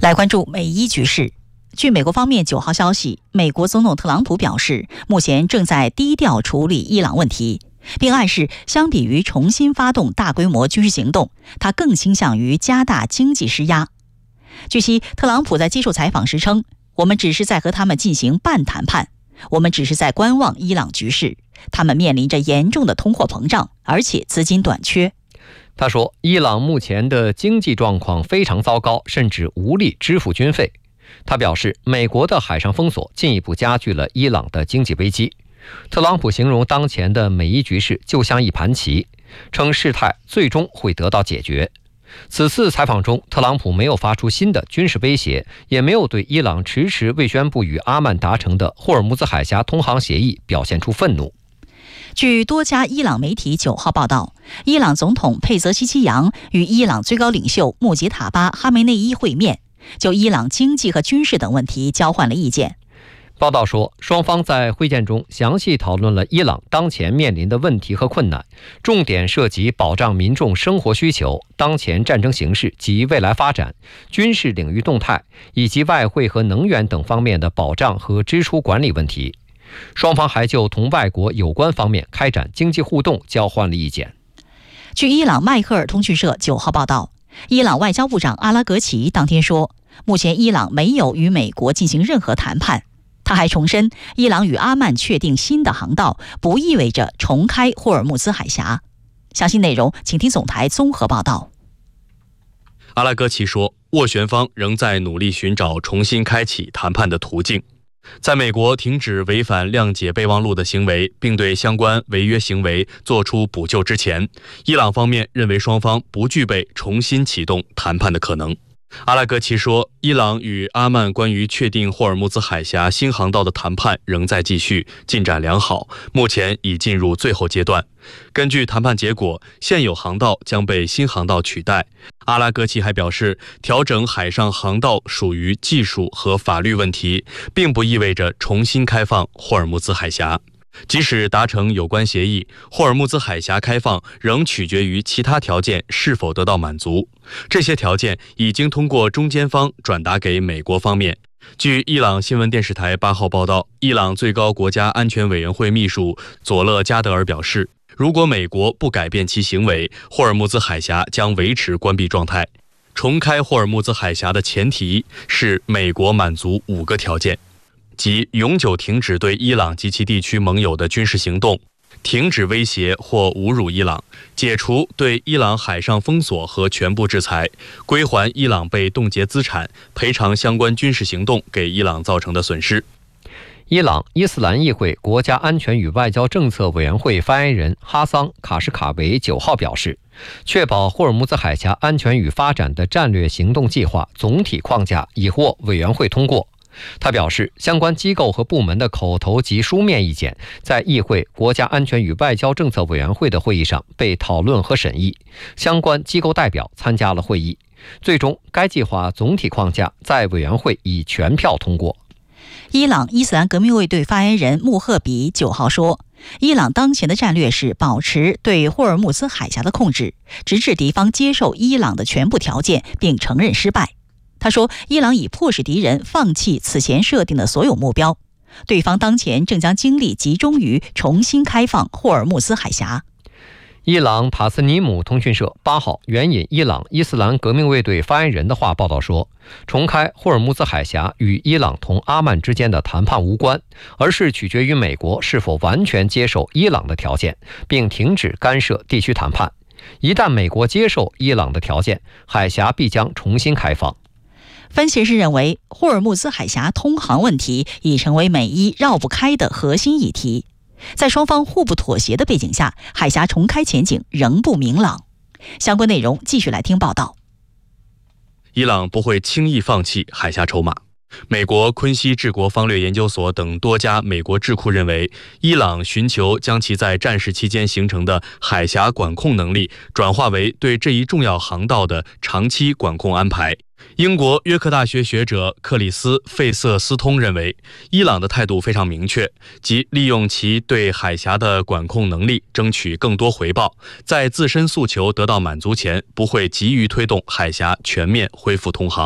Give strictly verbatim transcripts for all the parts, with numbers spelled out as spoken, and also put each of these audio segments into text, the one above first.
来关注美伊局势。据美国方面九号消息，美国总统特朗普表示，目前正在低调处理伊朗问题，并暗示相比于重新发动大规模军事行动，他更倾向于加大经济施压。据悉，特朗普在接受采访时称，我们只是在和他们进行半谈判，我们只是在观望伊朗局势，他们面临着严重的通货膨胀，而且资金短缺。 他说，伊朗目前的经济状况非常糟糕，甚至无力支付军费。他表示，美国的海上封锁进一步加剧了伊朗的经济危机。特朗普形容当前的美伊局势就像一盘棋，称事态最终会得到解决。此次采访中，特朗普没有发出新的军事威胁，也没有对伊朗迟迟未宣布与阿曼达成的霍尔木兹海峡通航协议表现出愤怒。 据多家伊朗媒体九号报道，伊朗总统佩泽西奇扬与伊朗最高领袖穆杰塔巴·哈梅内伊会面，就伊朗经济和军事等问题交换了意见。 报道说，双方在会见中详细讨论了伊朗当前面临的问题和困难，重点涉及保障民众生活需求、当前战争形势及未来发展、军事领域动态，以及外汇和能源等方面的保障和支出管理问题。双方还就同外国有关方面开展经济互动交换了意见。 据伊朗迈克尔通讯社九号报道，伊朗外交部长阿拉格齐当天说，目前伊朗没有与美国进行任何谈判。他还重申，伊朗与阿曼确定新的航道不意味着重开霍尔木兹海峡。详细内容请听总台综合报道。 阿拉格齐说，斡旋方仍在努力寻找重新开启谈判的途径。在美国停止违反谅解备忘录的行为，并对相关违约行为作出补救之前，伊朗方面认为双方不具备重新启动谈判的可能。阿拉格齐说，伊朗与阿曼关于确定霍尔木兹海峡新航道的谈判仍在继续，进展良好，目前已进入最后阶段。根据谈判结果，现有航道将被新航道取代。阿拉格齐还表示，调整海上航道属于技术和法律问题，并不意味着重新开放霍尔木兹海峡。即使达成有关协议，霍尔木兹海峡开放仍取决于其他条件是否得到满足。这些条件已经通过中间方转达给美国方面。据伊朗新闻电视台八号报道，伊朗最高国家安全委员会秘书佐勒加德尔表示，如果美国不改变其行为，霍尔木兹海峡将维持关闭状态。重开霍尔木兹海峡的前提是美国满足五个条件，即永久停止对伊朗及其地区盟友的军事行动，停止威胁或侮辱伊朗，解除对伊朗海上封锁和全部制裁，归还伊朗被冻结资产，赔偿相关军事行动给伊朗造成的损失。 伊朗伊斯兰议会国家安全与外交政策委员会发言人哈桑·卡什卡维九号表示，确保霍尔木兹海峡安全与发展的战略行动计划总体框架已获委员会通过。他表示，相关机构和部门的口头及书面意见在议会国家安全与外交政策委员会的会议上被讨论和审议，相关机构代表参加了会议，最终该计划总体框架在委员会以全票通过。 伊朗伊斯兰革命卫队发言人穆赫比九号说，伊朗当前的战略是保持对霍尔木兹海峡的控制，直至敌方接受伊朗的全部条件并承认失败。他说，伊朗已迫使敌人放弃此前设定的所有目标，对方当前正将精力集中于重新开放霍尔木兹海峡。 伊朗塔斯尼姆通讯社八号援引伊朗伊斯兰革命卫队发言人的话报道说，重开霍尔木兹海峡与伊朗同阿曼之间的谈判无关，而是取决于美国是否完全接受伊朗的条件，并停止干涉地区谈判。一旦美国接受伊朗的条件，海峡必将重新开放。 分析师认为，霍尔木兹海峡通航问题已成为美伊绕不开的核心议题。在双方互不妥协的背景下，海峡重开前景仍不明朗。相关内容继续来听报道。 伊朗不会轻易放弃海峡筹码。美国昆西治国方略研究所等多家美国智库认为，伊朗寻求将其在战事期间形成的海峡管控能力转化为对这一重要航道的长期管控安排。英国约克大学学者克里斯·费瑟斯通认为，伊朗的态度非常明确，即利用其对海峡的管控能力争取更多回报，在自身诉求得到满足前，不会急于推动海峡全面恢复通航。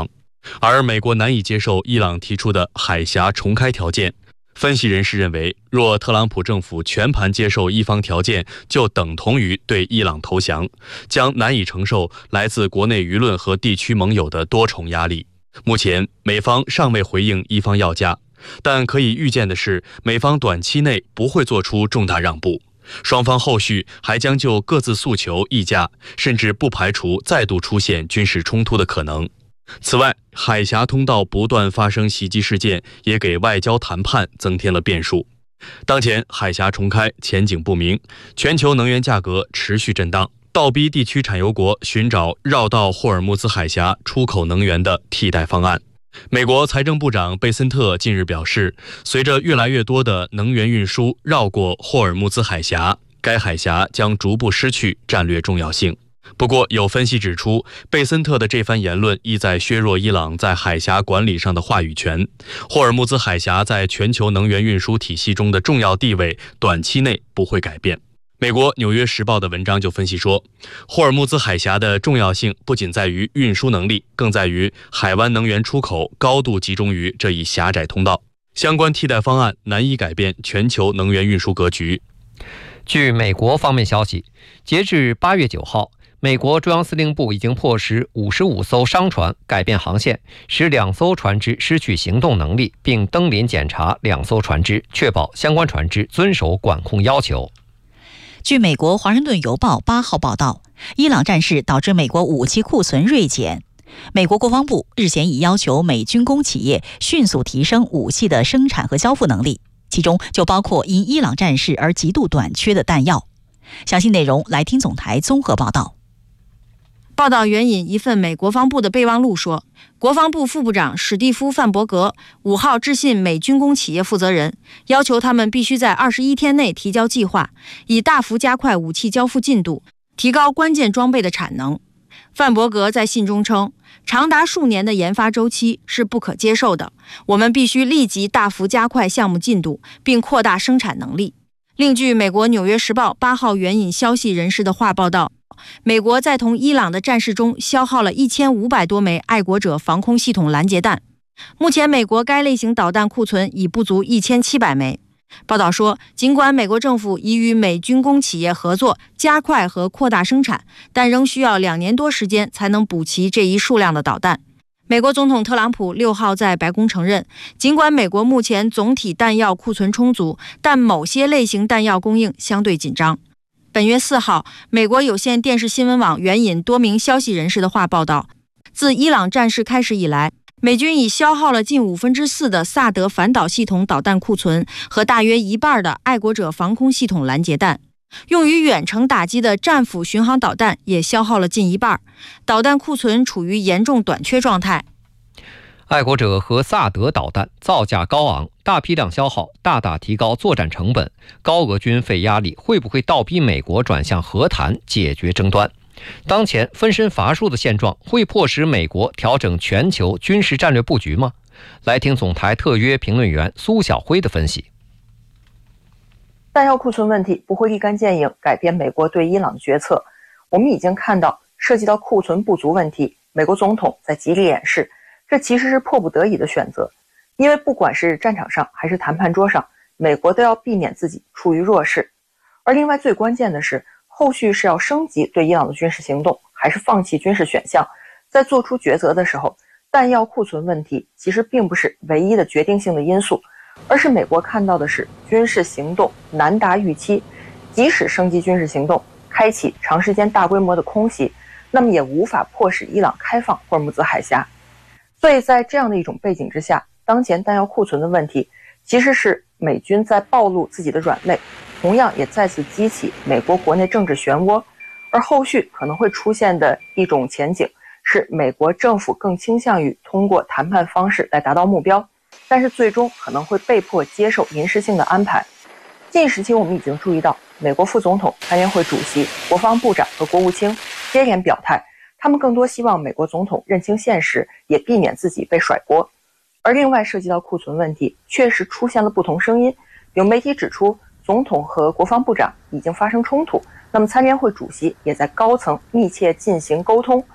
而美国难以接受伊朗提出的海峡重开条件。分析人士认为，若特朗普政府全盘接受伊方条件，就等同于对伊朗投降，将难以承受来自国内舆论和地区盟友的多重压力。目前，美方尚未回应伊方要价，但可以预见的是，美方短期内不会做出重大让步，双方后续还将就各自诉求议价，甚至不排除再度出现军事冲突的可能。此外，海峡通道不断发生袭击事件，也给外交谈判增添了变数。当前海峡重开前景不明，全球能源价格持续震荡，倒逼地区产油国寻找绕道霍尔木兹海峡出口能源的替代方案。美国财政部长贝森特近日表示，随着越来越多的能源运输绕过霍尔木兹海峡，该海峡将逐步失去战略重要性。不过，有分析指出，贝森特的这番言论意在削弱伊朗在海峡管理上的话语权。霍尔木兹海峡在全球能源运输体系中的重要地位，短期内不会改变。美国《纽约时报》的文章就分析说，霍尔木兹海峡的重要性不仅在于运输能力，更在于海湾能源出口高度集中于这一狭窄通道。相关替代方案难以改变全球能源运输格局。 据美国方面消息，截至八月九号，美国中央司令部已经迫使五十五艘商船改变航线，使两艘船只失去行动能力，并登临检查两艘船只，确保相关船只遵守管控要求。 据美国《华盛顿邮报》八号报道，伊朗战事导致美国武器库存锐减。美国国防部日前已要求美军工企业迅速提升武器的生产和交付能力，其中就包括因伊朗战事而极度短缺的弹药。详细内容来听总台综合报道。 报道援引一份美国防部的备忘录说，国防部副部长史蒂夫·范伯格五号致信美军工企业负责人，要求他们必须在二十一天内提交计划，以大幅加快武器交付进度，提高关键装备的产能。范伯格在信中称，长达数年的研发周期是不可接受的，我们必须立即大幅加快项目进度，并扩大生产能力。另据美国《纽约时报》八号援引消息人士的话报道，美国在同伊朗的战事中消耗了一千五百多枚爱国者防空系统拦截弹，目前美国该类型导弹库存已不足一千七百枚。报道说，尽管美国政府已与美军工企业合作，加快和扩大生产，但仍需要两年多时间才能补齐这一数量的导弹。美国总统特朗普六号在白宫承认，尽管美国目前总体弹药库存充足，但某些类型弹药供应相对紧张。本月四号，美国有线电视新闻网援引多名消息人士的话报道，自伊朗战事开始以来，美军已消耗了近五分之四的萨德反导系统导弹库存和大约一半的爱国者防空系统拦截弹，用于远程打击的战斧巡航导弹也消耗了近一半，导弹库存处于严重短缺状态。 爱国者和萨德导弹造价高昂，大批量消耗，大大提高作战成本，高额军费压力会不会倒逼美国转向和谈解决争端？当前分身乏术的现状会迫使美国调整全球军事战略布局吗？来听总台特约评论员苏晓辉的分析。 弹药库存问题不会立竿见影改变美国对伊朗的决策。我们已经看到，涉及到库存不足问题，美国总统在极力掩饰，这其实是迫不得已的选择。因为不管是战场上还是谈判桌上，美国都要避免自己处于弱势。而另外最关键的是，后续是要升级对伊朗的军事行动，还是放弃军事选项。在做出抉择的时候，弹药库存问题其实并不是唯一的决定性的因素，而是美国看到的是军事行动难达预期，即使升级军事行动，开启长时间大规模的空袭，那么也无法迫使伊朗开放霍尔木兹海峡。所以在这样的一种背景之下，当前弹药库存的问题其实是美军在暴露自己的软肋，同样也再次激起美国国内政治漩涡。而后续可能会出现的一种前景是，美国政府更倾向于通过谈判方式来达到目标，但是最终可能会被迫接受临时性的安排。近时期我们已经注意到，美国副总统、参联会主席、国防部长和国务卿接连表态，他们更多希望美国总统认清现实，也避免自己被甩锅。而另外涉及到库存问题，确实出现了不同声音。有媒体指出，总统和国防部长已经发生冲突，那么参联会主席也在高层密切进行沟通。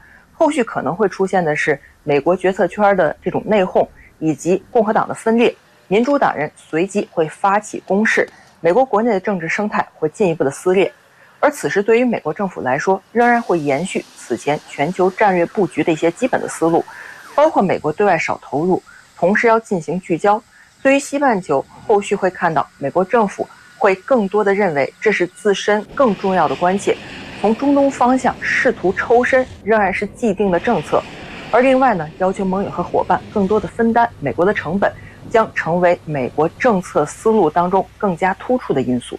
后续可能会出现的是美国决策圈的这种内讧，以及共和党的分裂，民主党人随即会发起攻势，美国国内的政治生态会进一步的撕裂。而此时对于美国政府来说，仍然会延续此前全球战略布局的一些基本的思路，包括美国对外少投入，同时要进行聚焦。对于西半球，后续会看到美国政府会更多的认为这是自身更重要的关切，从中东方向试图抽身仍然是既定的政策。而另外呢，要求盟友和伙伴更多的分担美国的成本，将成为美国政策思路当中更加突出的因素。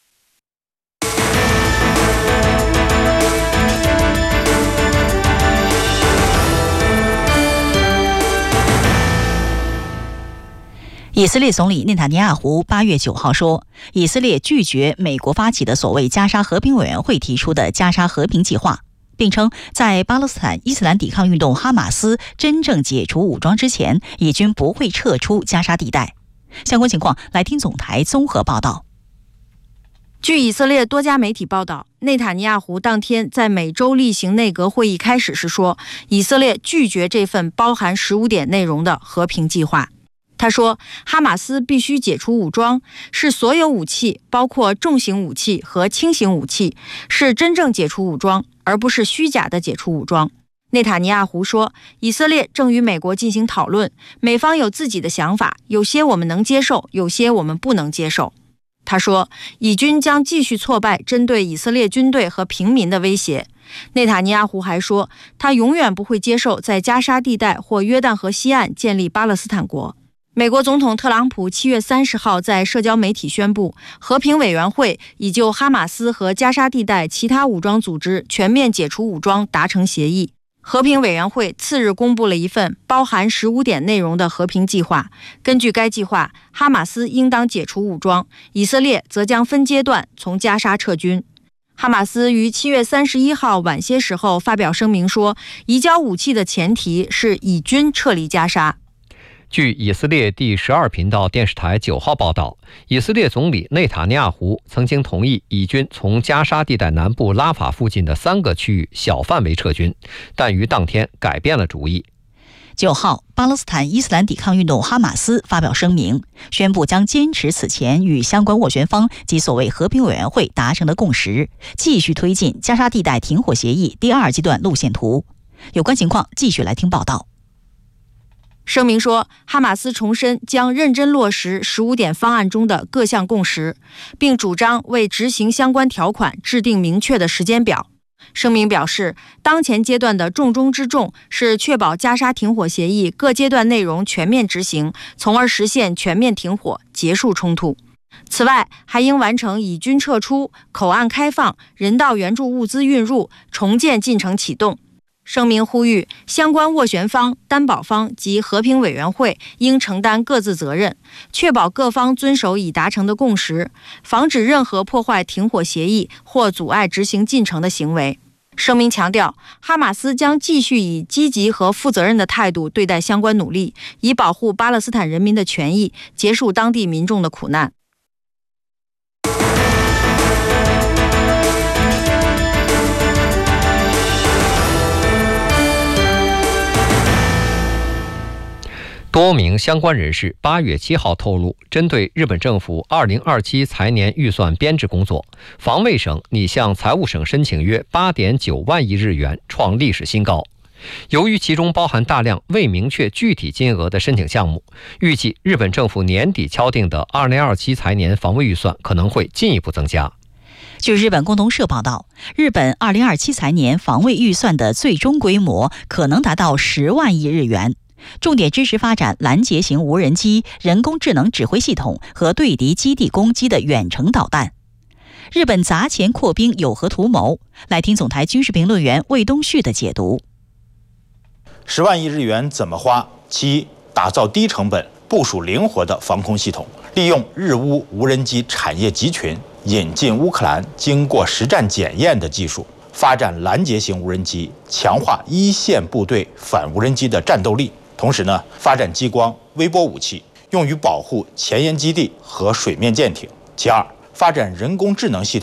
以色列总理内塔尼亚胡八月九号说，以色列拒绝美国发起的所谓加沙和平委员会提出的加沙和平计划，并称在巴勒斯坦伊斯兰抵抗运动哈马斯真正解除武装之前，以军不会撤出加沙地带。相关情况，来听总台综合报道。 据以色列多家媒体报道，内塔尼亚胡当天在每周例行内阁会议开始时说，以色列拒绝这份包含十五点内容的和平计划。他说，哈马斯必须解除武装，是所有武器，包括重型武器和轻型武器，是真正解除武装，而不是虚假的解除武装。内塔尼亚胡说，以色列正与美国进行讨论，美方有自己的想法，有些我们能接受，有些我们不能接受。他说，以军将继续挫败针对以色列军队和平民的威胁。内塔尼亚胡还说，他永远不会接受在加沙地带或约旦河西岸建立巴勒斯坦国。美国总统特朗普七月三十号在社交媒体宣布，和平委员会已就哈马斯和加沙地带其他武装组织全面解除武装达成协议。和平委员会次日公布了一份包含十五点内容的和平计划。根据该计划，哈马斯应当解除武装，以色列则将分阶段从加沙撤军。哈马斯于七月三十一号晚些时候发表声明说，移交武器的前提是以军撤离加沙。 据以色列第十二频道电视台九号报道，以色列总理内塔尼亚胡曾经同意以军从加沙地带南部拉法附近的三个区域小范围撤军，但于当天改变了主意。 九号，巴勒斯坦伊斯兰抵抗运动哈马斯发表声明，宣布将坚持此前与相关斡旋方及所谓和平委员会达成的共识，继续推进加沙地带停火协议第二阶段路线图。有关情况继续来听报道。 声明说，哈马斯重申将认真落实十五点方案中的各项共识，并主张为执行相关条款制定明确的时间表。声明表示，当前阶段的重中之重是确保加沙停火协议各阶段内容全面执行，从而实现全面停火，结束冲突。此外，还应完成以军撤出、口岸开放、人道援助物资运入、重建进程启动。声明呼吁相关斡旋方、担保方及和平委员会应承担各自责任，确保各方遵守已达成的共识，防止任何破坏停火协议或阻碍执行进程的行为。声明强调，哈马斯将继续以积极和负责任的态度对待相关努力，以保护巴勒斯坦人民的权益，结束当地民众的苦难。 多名相关人士八月七号透露，针对日本政府二零二七财年预算编制工作，防卫省拟向财务省申请约 八点九万亿日元，创历史新高。由于其中包含大量未明确具体金额的申请项目，预计日本政府年底敲定的二零二七财年防卫预算可能会进一步增加。 据日本共同社报道，日本二零二七财年防卫预算的最终规模可能达到十万亿日元，重点支持发展拦截型无人机、人工智能指挥系统和对敌基地攻击的远程导弹。日本砸钱扩兵有何图谋？来听总台军事评论员魏东旭的解读。 十万亿日元怎么花？其一，打造低成本、部署灵活的防空系统，利用日乌无人机产业集群，引进乌克兰经过实战检验的技术，发展拦截型无人机，强化一线部队反无人机的战斗力。同时呢，发展激光、微波武器，用于保护前沿基地和水面舰艇。其二，发展人工智能系统，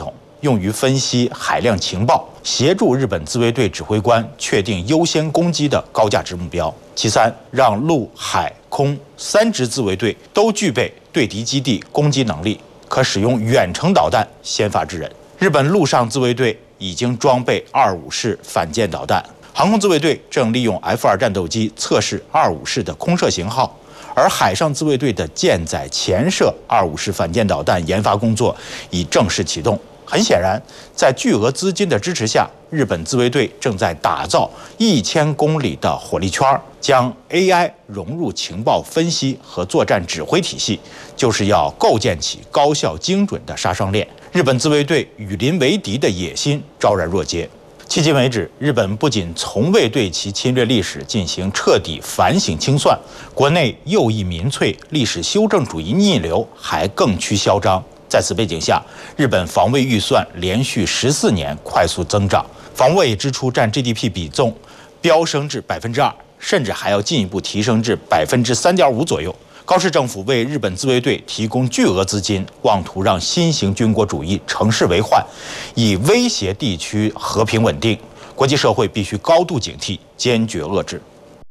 用于分析海量情报，协助日本自卫队指挥官确定优先攻击的高价值目标。其三，让陆海空三支自卫队都具备对敌基地攻击能力，可使用远程导弹先发制人。日本陆上自卫队已经装备二五式反舰导弹，航空自卫队正利用 F 二战斗机测试二五式的空射型号，而海上自卫队的舰载潜射二五式反舰导弹研发工作已正式启动。很显然，在巨额资金的支持下，日本自卫队正在打造一千公里的火力圈，将 A I 融入情报分析和作战指挥体系，就是要构建起高效精准的杀伤链。日本自卫队与邻为敌的野心昭然若揭。迄今为止，日本不仅从未对其侵略历史进行彻底反省清算，国内右翼民粹、历史修正主义逆流还更趋嚣张。在此背景下，日本防卫预算连续十四年快速增长，防卫支出占 G D P 比重飙升至百分之二，甚至还要进一步提升至百分之三点五左右。高市政府为日本自卫队提供巨额资金，妄图让新型军国主义乘势为患，以威胁地区和平稳定。国际社会必须高度警惕，坚决遏制。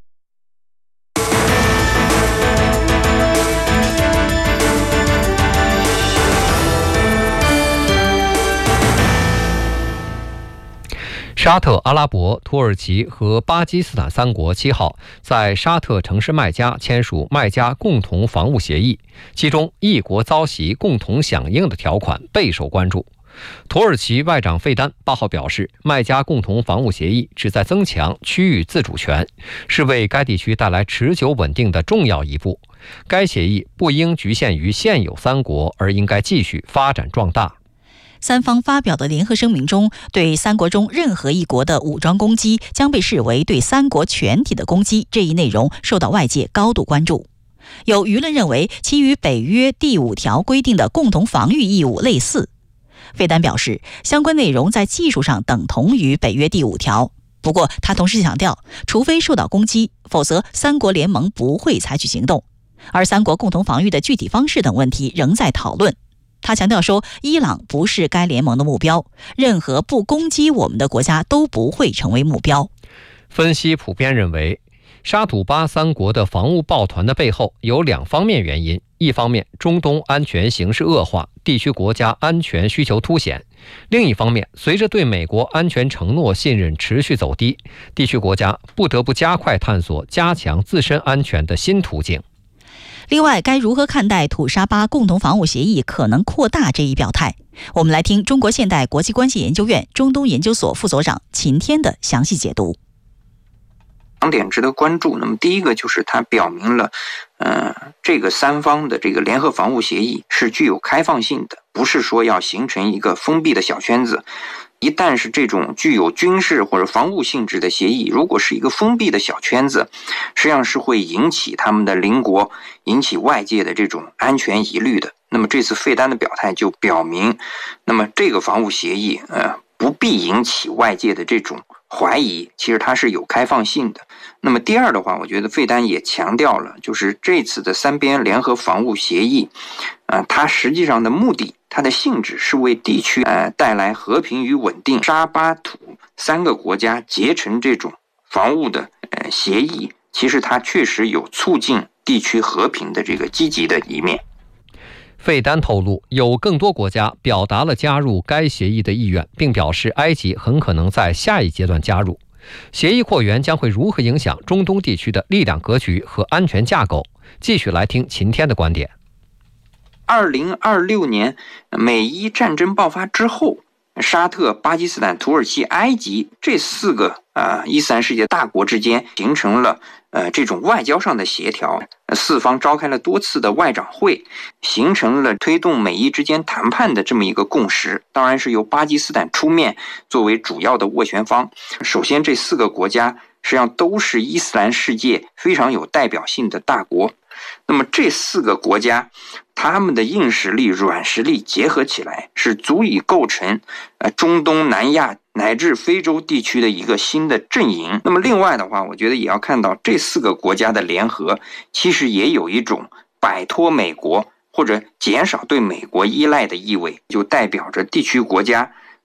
沙特阿拉伯、土耳其和巴基斯坦三国七号在沙特城市麦加签署麦加共同防务协议，其中一国遭袭共同响应的条款备受关注。土耳其外长费丹八号表示，麦加共同防务协议旨在增强区域自主权，是为该地区带来持久稳定的重要一步。该协议不应局限于现有三国，而应该继续发展壮大。 三方发表的联合声明中，对三国中任何一国的武装攻击将被视为对三国全体的攻击，这一内容受到外界高度关注。有舆论认为其与北约第五条规定的共同防御义务类似。费丹表示，相关内容在技术上等同于北约第五条，不过他同时强调，除非受到攻击，否则三国联盟不会采取行动，而三国共同防御的具体方式等问题仍在讨论。他强调说，伊朗不是该联盟的目标，任何不攻击我们的国家都不会成为目标。 分析普遍认为，沙土巴三国的防务抱团的背后有两方面原因：一方面，中东安全形势恶化，地区国家安全需求凸显；另一方面，随着对美国安全承诺信任持续走低，地区国家不得不加快探索加强自身安全的新途径。 另外，该如何看待土沙巴共同防务协议可能扩大这一表态？我们来听中国现代国际关系研究院中东研究所副所长秦天的详细解读。 两点值得关注。那么第一个就是它表明了，呃，这个三方的这个联合防务协议是具有开放性的，不是说要形成一个封闭的小圈子。一旦是这种具有军事或者防务性质的协议，如果是一个封闭的小圈子，实际上是会引起他们的邻国、引起外界的这种安全疑虑的。那么这次费丹的表态就表明，那么这个防务协议，呃，不必引起外界的这种怀疑，其实它是有开放性的。那么第二的话，我觉得费丹也强调了，就是这次的三边联合防务协议，呃，它实际上的目的，它的性质是为地区呃带来和平与稳定。沙巴土三个国家结成这种防务的呃协议，其实它确实有促进地区和平的这个积极的一面。 费丹透露，有更多国家表达了加入该协议的意愿，并表示埃及很可能在下一阶段加入。协议扩员将会如何影响中东地区的力量格局和安全架构？继续来听秦天的观点。 二零二六年美伊战争爆发之后，沙特、巴基斯坦、土耳其、埃及这四个啊、呃、伊斯兰世界大国之间形成了呃这种外交上的协调，四方召开了多次的外长会，形成了推动美伊之间谈判的这么一个共识。当然是由巴基斯坦出面作为主要的斡旋方。首先，这四个国家实际上都是伊斯兰世界非常有代表性的大国。那么这四个国家，他们的硬实力、软实力结合起来，是足以构成呃中东、南亚乃至非洲地区的一个新的阵营。那么另外的话，我觉得也要看到这四个国家的联合，其实也有一种摆脱美国或者减少对美国依赖的意味，就代表着地区国家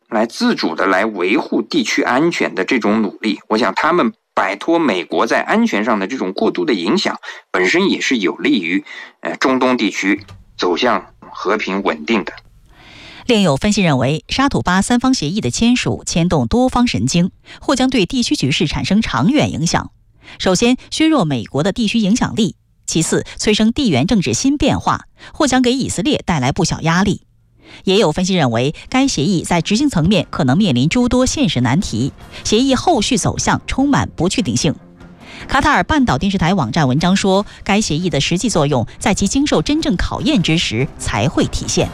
来自主的来维护地区安全的这种努力，我想他们摆脱美国在安全上的这种过度的影响，本身也是有利于呃中东地区走向和平稳定的。 另有分析认为，沙土巴三方协议的签署牵动多方神经，或将对地区局势产生长远影响。首先，削弱美国的地区影响力；其次，催生地缘政治新变化，或将给以色列带来不小压力。也有分析认为，该协议在执行层面可能面临诸多现实难题，协议后续走向充满不确定性。卡塔尔半岛电视台网站文章说，该协议的实际作用在其经受真正考验之时才会体现。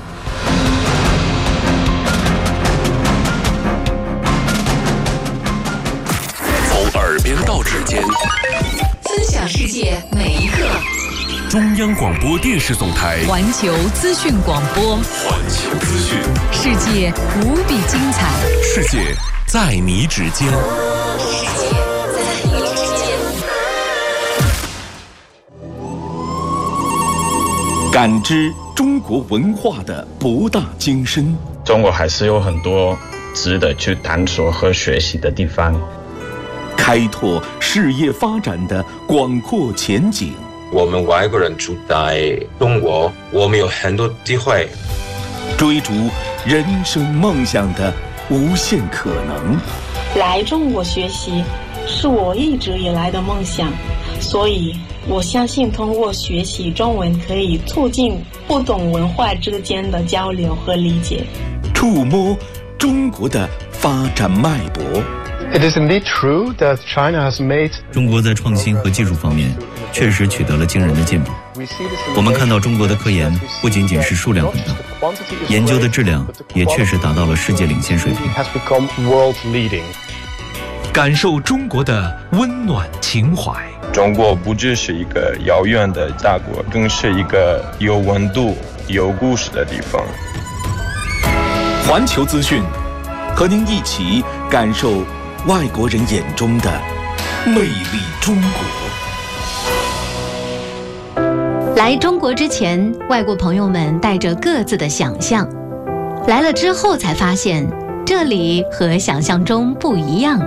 从耳边到指尖， 分享世界每一刻。 中央广播电视总台环球资讯广播， 环球资讯， 世界无比精彩， 世界在你指尖， 世界在你指尖。 感知中国文化的博大精深， 中国还是有很多值得去探索和学习的地方， 开拓事业发展的广阔前景。 我们外国人住在中国，我们有很多机会追逐人生梦想的无限可能。 来中国学习是我一直以来的梦想，所以我相信通过学习中文可以促进不同文化之间的交流和理解， 触摸中国的发展脉搏。 It is indeed true that China has made 中国在创新和技术方面确实取得了惊人的进步。我们看到中国的科研不仅仅是数量很大，研究的质量也确实达到了世界领先水平。 感受中国的温暖情怀。 中国不只是一个遥远的大国，更是一个有温度、有故事的地方。 环球资讯，和您一起感受外国人眼中的魅力中国。 来中国之前，外国朋友们带着各自的想象，来了之后才发现，这里和想象中不一样。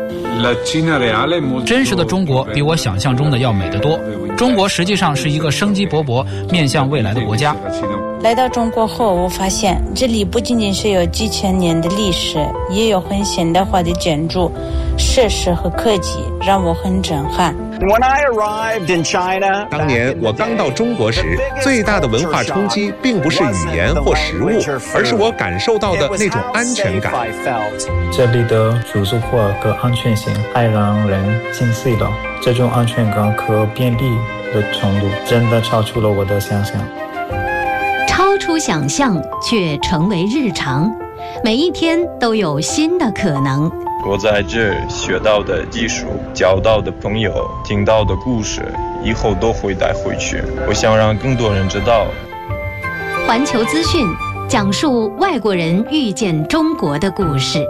真实的中国比我想象中的要美得多。中国实际上是一个生机勃勃、面向未来的国家。 来到中国后，我发现这里不仅仅是有几千年的历史，也有很现代化的建筑、设施和科技，让我很震撼。 When I arrived in China， 当年我刚到中国时，最大的文化冲击并不是语言或食物，而是我感受到的那种安全感。 这里的组织化和安全性太让人惊喜了，这种安全感和便利的程度真的超出了我的想象。 超出想象却成为日常，每一天都有新的可能。 我在这学到的技术、交到的朋友、听到的故事，以后都会带回去。我想让更多人知道。 环球资讯讲述外国人遇见中国的故事。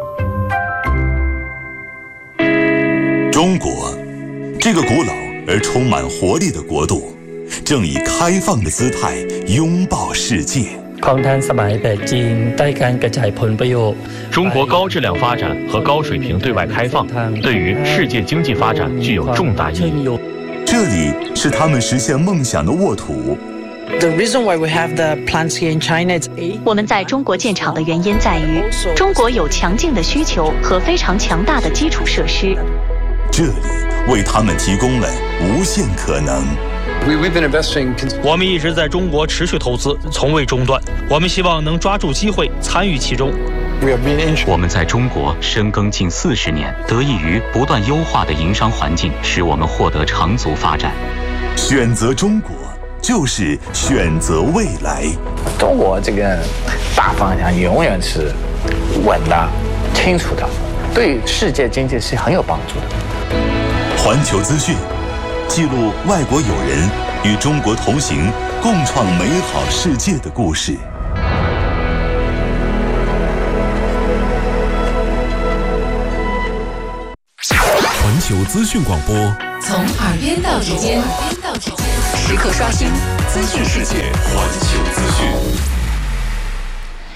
中国，这个古老而充满活力的国度，正以开放的姿态拥抱世界。 中国高质量发展和高水平对外开放，对于世界经济发展具有重大意义。 这里是他们实现梦想的沃土。 我们在中国建厂的原因在于，中国有强劲的需求和非常强大的基础设施。 这里为他们提供了无限可能。 我们一直在中国持续投资，从未中断。我们希望能抓住机会，参与其中。 我们在中国深耕近四十年，得益于不断优化的营商环境，使我们获得长足发展。 选择中国，就是选择未来。 中国这个大方向永远是稳的、清楚的，对世界经济是很有帮助的。 环球资讯。记录外国友人与中国同行，共创美好世界的故事。 环球资讯广播， 从耳边到指尖，时刻刷新资讯世界。 环球资讯。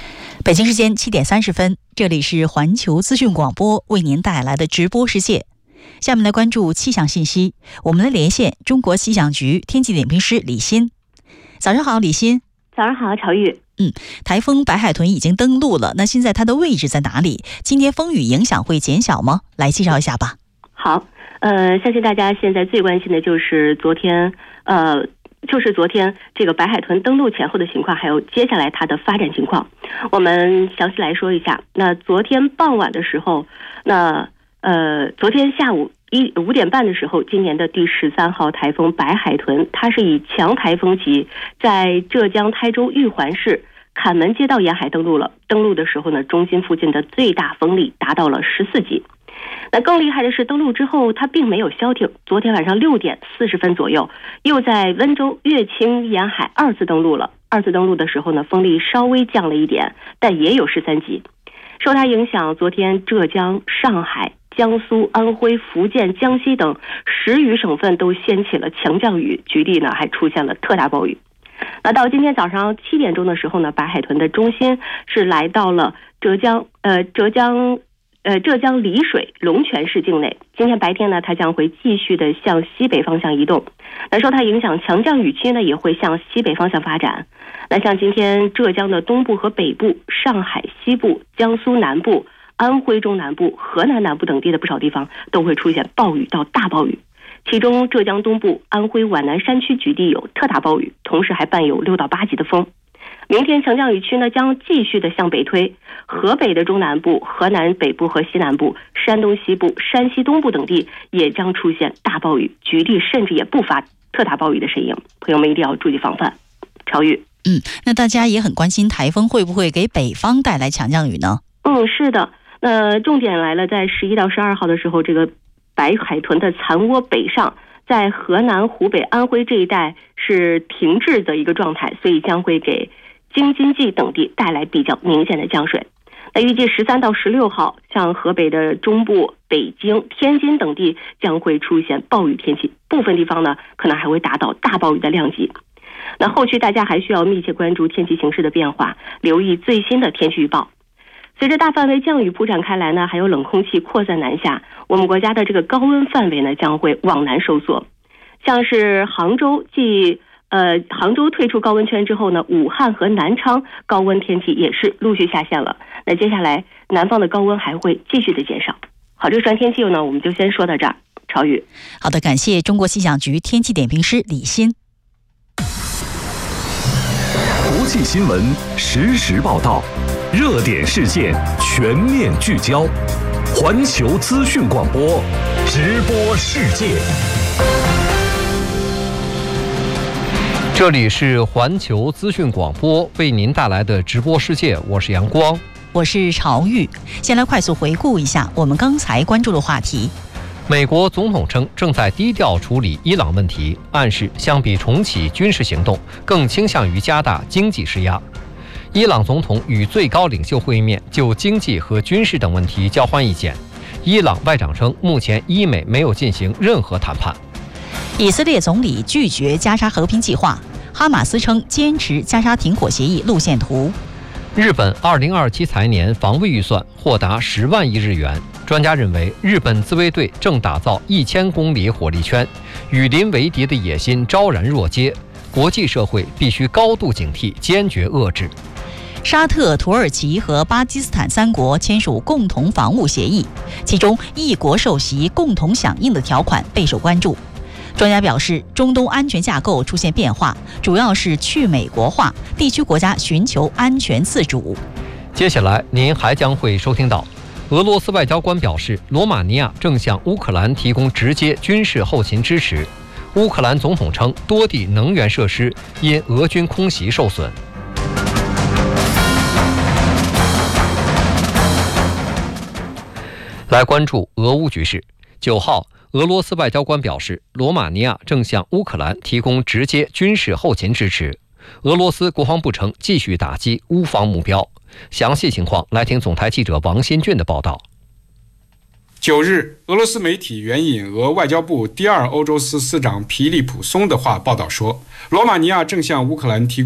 北京时间七点三十分，这里是环球资讯广播为您带来的直播世界。下面来关注气象信息，我们来连线中国气象局天气点评师李欣。早上好，李欣。 早上好，曹玉。 嗯，台风白海豚已经登陆了，那现在它的位置在哪里？今天风雨影响会减小吗？来介绍一下吧。 好，呃，相信大家现在最关心的就是昨天，呃。就是昨天这个白海豚登陆前后的情况，还有接下来它的发展情况，我们详细来说一下。那昨天傍晚的时候，那呃，昨天下午一五点半的时候，今年的第十三号台风白海豚，它是以强台风级在浙江台州玉环市坎门街道沿海登陆了。登陆的时候呢，中心附近的最大风力达到了十四级。那更厉害的是，登陆之后它并没有消停，昨天晚上六点四十分左右，又在温州乐清沿海二次登陆了。二次登陆的时候呢，风力稍微降了一点，但也有十三级。受它影响，昨天浙江、上海、江苏、安徽、福建、江西等十余省份都掀起了强降雨，局地呢还出现了特大暴雨。那到今天早上七点钟的时候呢，白海豚的中心是来到了浙江，呃，浙江。呃，浙江丽水龙泉市境内。今天白天呢，它将会继续的向西北方向移动。那受它影响，强降雨区呢也会向西北方向发展。那像今天浙江的东部和北部、上海西部、江苏南部、安徽中南部、河南南部等地的不少地方都会出现暴雨到大暴雨。其中浙江东部、安徽皖南山区局地有特大暴雨，同时还伴有六到八级的风。明天强降雨区呢将继续的向北推，河北的中南部、河南北部和西南部、山东西部、山西东部等地也将出现大暴雨，局地甚至也不乏特大暴雨的身影，朋友们一定要注意防范。超宇， 嗯，那大家也很关心台风会不会给北方带来强降雨呢？ 嗯，是的，那重点来了，在十一到十二号的时候，这个白海豚的残窝北上，在河南、湖北、安徽这一带是停滞的一个状态，所以将会给京津冀等地带来比较明显的降水。那预计十三到十六号，像河北的中部、北京、天津等地将会出现暴雨天气，部分地方呢可能还会达到大暴雨的量级。那后续大家还需要密切关注天气形势的变化，留意最新的天气预报。随着大范围降雨铺展开来呢，还有冷空气扩散南下，我们国家的这个高温范围呢将会往南收缩。像是杭州继呃，杭州退出高温圈之后呢，武汉和南昌高温天气也是陆续下线了。那接下来南方的高温还会继续的减少。好，这个传天气呢，我们就先说到这儿。超宇， 好的，感谢中国气象局天气点评师李欣。 国际新闻实时报道，热点事件全面聚焦，环球资讯广播，直播世界。 这里是环球资讯广播为您带来的直播世界，我是阳光， 我是朝玉。先来快速回顾一下我们刚才关注的话题。 美国总统称正在低调处理伊朗问题，暗示相比重启军事行动，更倾向于加大经济施压。伊朗总统与最高领袖会面，就经济和军事等问题交换意见。伊朗外长称，目前伊美没有进行任何谈判。 以色列总理拒绝加沙和平计划，哈马斯称坚持加沙停火协议路线图。 日本二零二七财年防卫预算获达十万亿日元，专家认为日本自卫队正打造一千公里火力圈，与邻为敌的野心昭然若揭，国际社会必须高度警惕，坚决遏制。 沙特、土耳其和巴基斯坦三国签署共同防务协议，其中一国受袭共同响应的条款备受关注。专家表示，中东安全架构出现变化，主要是去美国化，地区国家寻求安全自主。 接下来您还将会收听到，俄罗斯外交官表示，罗马尼亚正向乌克兰提供直接军事后勤支持。乌克兰总统称，多地能源设施因俄军空袭受损。来关注俄乌局势。九号，俄罗斯外交官表示，罗马尼亚正向乌克兰提供直接军事后勤支持。俄罗斯国防部称，继续打击乌方目标。详细情况来听总台记者王新俊的报道。 九日，俄罗斯媒体援引俄外交部第二欧洲司司长皮利普松的话报道说，罗马尼亚正向乌克兰提供